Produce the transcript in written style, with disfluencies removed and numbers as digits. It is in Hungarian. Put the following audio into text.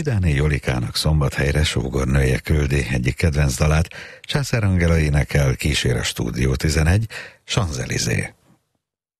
Midáné Jolikának Szombathelyre sógornője küldi egyik kedvenc dalát, Császár Angela énekel, kísér a Stúdió 11, Champs-Élysées.